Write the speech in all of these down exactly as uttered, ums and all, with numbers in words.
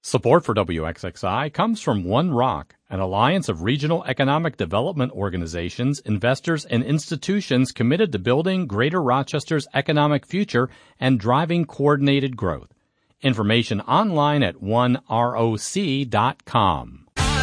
Support for W X X I comes from One Rock, an alliance of regional economic development organizations, investors, and institutions committed to building Greater Rochester's economic future and driving coordinated growth. Information online at one roc dot com.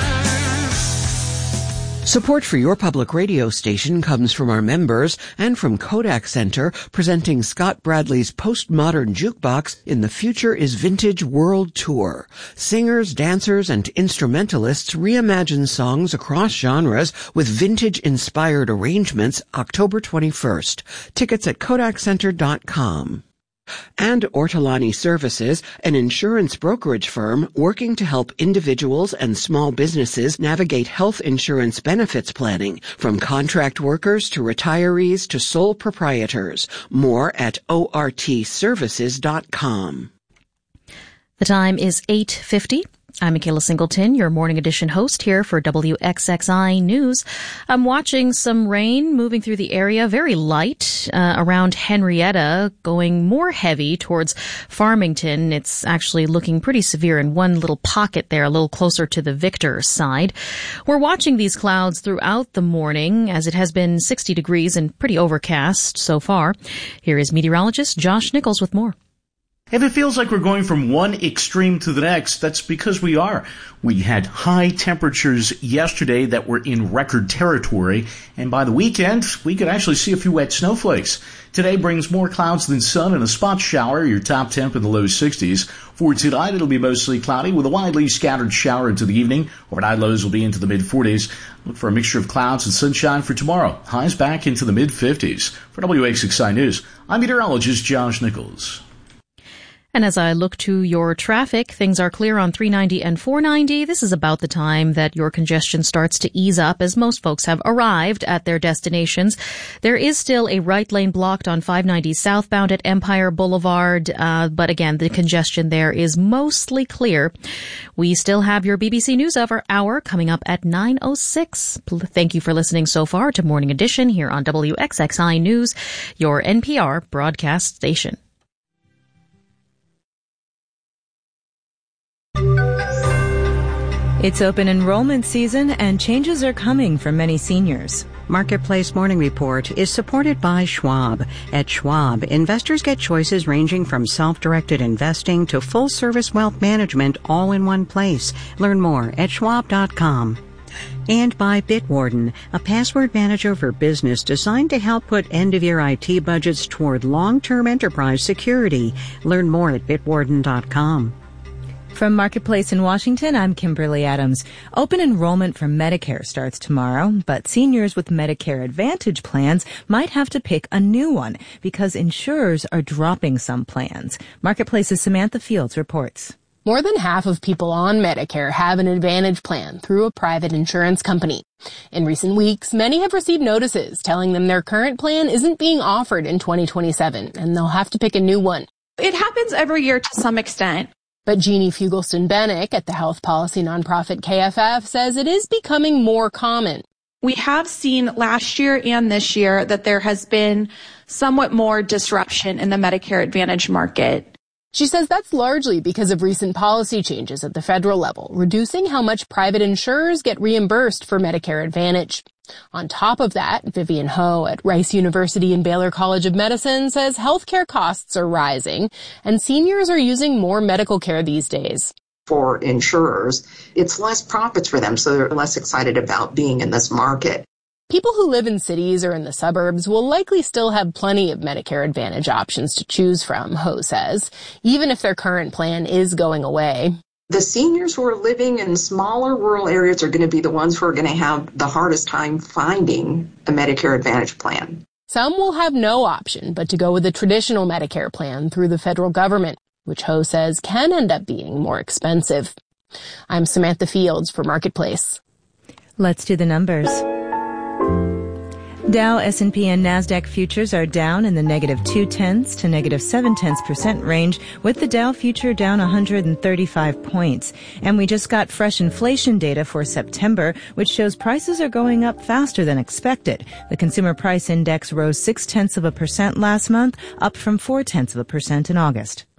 Support for your public radio station comes from our members and from Kodak Center, presenting Scott Bradley's Postmodern Jukebox in the Future is Vintage World Tour. Singers, dancers, and instrumentalists reimagine songs across genres with vintage-inspired arrangements October twenty-first. Tickets at kodak center dot com. And Ortolani Services, an insurance brokerage firm working to help individuals and small businesses navigate health insurance benefits planning, from contract workers to retirees to sole proprietors. More at O R T services dot com. The time is eight fifty. I'm Michaela Singleton, your morning edition host here for W X X I News. I'm watching some rain moving through the area, very light, uh, around Henrietta, going more heavy towards Farmington. It's actually looking pretty severe in one little pocket there, a little closer to the Victor side. We're watching these clouds throughout the morning, as it has been sixty degrees and pretty overcast so far. Here is meteorologist Josh Nichols with more. If it feels like we're going from one extreme to the next, that's because we are. We had high temperatures yesterday that were in record territory, and by the weekend, we could actually see a few wet snowflakes. Today brings more clouds than sun and a spot shower, your top temp in the low sixties. For tonight, it'll be mostly cloudy with a widely scattered shower into the evening. Overnight lows will be into the mid-forties. Look for a mixture of clouds and sunshine for tomorrow. Highs back into the mid-fifties. For W X X I News, I'm meteorologist Josh Nichols. And as I look to your traffic, things are clear on three ninety and four ninety. This is about the time that your congestion starts to ease up as most folks have arrived at their destinations. There is still a right lane blocked on five ninety southbound at Empire Boulevard, uh, but again, the congestion there is mostly clear. We still have your B B C News Hour coming up at nine oh six. Thank you for listening so far to Morning Edition here on W X X I News, your N P R broadcast station. It's open enrollment season and changes are coming for many seniors. Marketplace Morning Report is supported by Schwab. At Schwab, investors get choices ranging from self-directed investing to full-service wealth management all in one place. Learn more at schwab dot com. And by Bitwarden, a password manager for business designed to help put end-of-year I T budgets toward long-term enterprise security. Learn more at bitwarden dot com. From Marketplace in Washington, I'm Kimberly Adams. Open enrollment for Medicare starts tomorrow, but seniors with Medicare Advantage plans might have to pick a new one because insurers are dropping some plans. Marketplace's Samantha Fields reports. More than half of people on Medicare have an Advantage plan through a private insurance company. In recent weeks, many have received notices telling them their current plan isn't being offered in twenty twenty-seven, and they'll have to pick a new one. It happens every year to some extent. But Jeannie Fugelston-Bennick at the health policy nonprofit K F F says it is becoming more common. We have seen last year and this year that there has been somewhat more disruption in the Medicare Advantage market. She says that's largely because of recent policy changes at the federal level, reducing how much private insurers get reimbursed for Medicare Advantage. On top of that, Vivian Ho at Rice University and Baylor College of Medicine says healthcare costs are rising and seniors are using more medical care these days. For insurers, it's less profits for them, so they're less excited about being in this market. People who live in cities or in the suburbs will likely still have plenty of Medicare Advantage options to choose from, Ho says, even if their current plan is going away. The seniors who are living in smaller rural areas are going to be the ones who are going to have the hardest time finding a Medicare Advantage plan. Some will have no option but to go with a traditional Medicare plan through the federal government, which Ho says can end up being more expensive. I'm Samantha Fields for Marketplace. Let's do the numbers. Dow, S and P, and NASDAQ futures are down in the negative two-tenths to negative seven-tenths percent range, with the Dow future down one hundred thirty-five points. And we just got fresh inflation data for September, which shows prices are going up faster than expected. The Consumer Price Index rose six-tenths of a percent last month, up from four-tenths of a percent in August.